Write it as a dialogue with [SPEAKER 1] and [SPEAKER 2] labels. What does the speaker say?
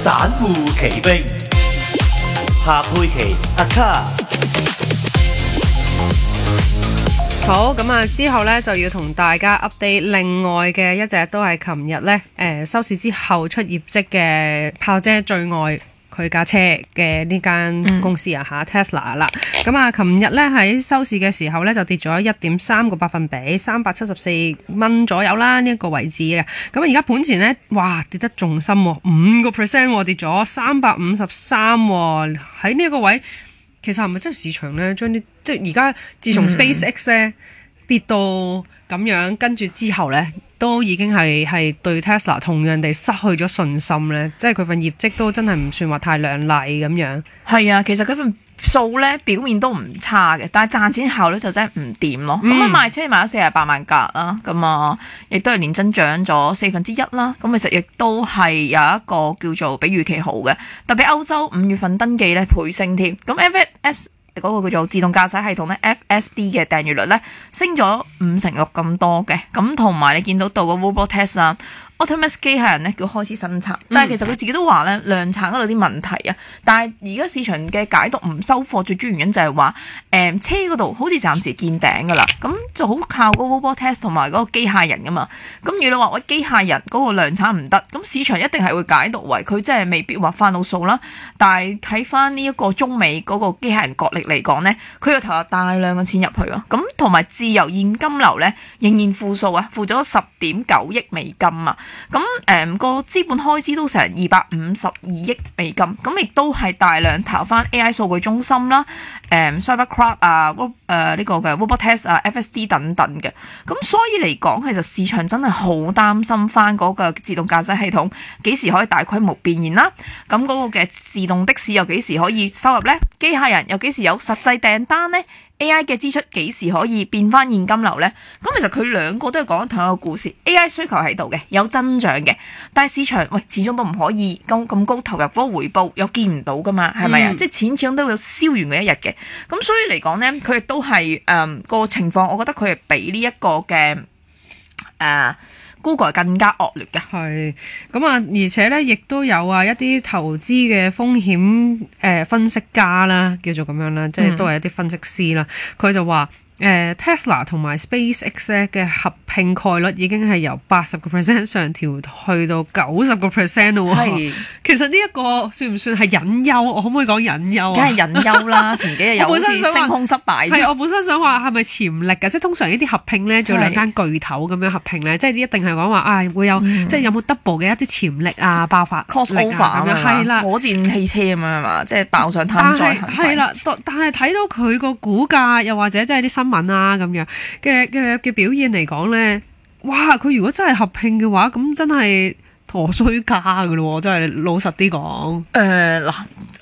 [SPEAKER 1] 散戶奇兵，夏佩琪阿卡。
[SPEAKER 2] 好咁啊！之後呢，就要同大家 update 另外嘅一隻都係琴日呢收市之後出業績嘅炮姐最愛佢架車嘅呢間公司啊Tesla 啦。咁啊，琴日呢喺收市嘅時候呢，就跌咗1.3個百分比，374蚊左右啦呢一個位置嘅。咁啊，而家盤前呢，哇跌得仲深，5% 跌咗353喎，喺呢一個位。其實係咪真係市場咧將啲即係而家自從 SpaceX 咧跌到咁樣，跟住之後咧都已經係對 Tesla 同樣地失去咗信心咧，即係佢份業績都真係唔算話太亮麗咁樣。
[SPEAKER 3] 係啊，其實佢份數咧表面都唔差嘅，但係賺錢效率就真係唔掂咯。咁啊賣車賣咗48萬架啦，咁啊亦都係年增長咗1/4啦。咁其實亦都係有一個叫做比預期好嘅，特別歐洲5月份登記咧倍升添。咁 FS 嗰個叫做自動駕駛系統咧 FSD 嘅訂閱率咧升咗56%咁多嘅。咁同埋你見到個 robot test 啊。Optimus 機械人咧叫開始生產，但係其實佢自己都話咧量產嗰度啲問題啊，但係而家市場嘅解讀唔收貨，最主要原因就係話車嗰度好似暫時見頂噶啦，咁就好靠嗰個 robot test 同埋嗰個機械人噶嘛。咁如果你話喂機械人嗰個量產唔得，咁市場一定係會解讀為佢真係未必話翻到數啦。但係睇翻呢一個中美嗰個機械人角力嚟講咧，佢又投入大量嘅錢入去啊，咁同埋自由現金流咧仍然負數啊，負咗10.9億美金啊。咁個資本開支都成252億美金，咁亦都係大量投翻 AI 數據中心啦，Cybercraft 啊，呢個嘅 Robot Test 啊 ，FSD 等等嘅。咁所以嚟講，其實市場真係好擔心翻嗰個自動駕駛系統幾時可以大規模變現啦。咁嗰個嘅自動的士又幾時可以收入呢？機械人又幾時有實際訂單呢？ AI 嘅支出幾時可以變翻現金流呢？咁其實佢兩個都係講緊同一個故事。AI 需求喺度嘅，有增長嘅，但係市場始終都唔可以咁高投入嗰個回報又見唔到噶嘛，係咪啊？即係錢始終都會有燒完嘅一日嘅。咁所以嚟講呢，佢亦都係個情況，我覺得佢係比呢一個嘅Google 更加惡劣嘅。
[SPEAKER 2] 係咁啊，而且咧，亦都有一啲投資嘅風險分析家啦，叫做咁樣啦，即係都係一啲分析師啦。佢就話Tesla 同埋 SpaceX 咧嘅合併概率已經係由80% 上調去到90% 咯。係，其實呢一個算唔算係隱憂？我可唔可以講隱憂啊？梗
[SPEAKER 3] 係隱憂啦！前幾日又好似升空失敗。
[SPEAKER 2] 係，我本身想話係咪潛力㗎？即係通常呢啲合併咧，做兩間巨頭咁樣合併咧，即係一定係講話會有即係有冇 double 嘅一啲潛力啊，爆發
[SPEAKER 3] crossover 咁樣，係啦，火箭汽車咁樣係嘛，即係爆上碳再行駛。係啦，
[SPEAKER 2] 但係睇到佢個股價，又或者即係啲新聞啊咁樣嘅表現嚟講咧，哇！佢如果真係合併嘅話，咁真係陀衰家噶咯，真係老實啲講。
[SPEAKER 3] 嗱，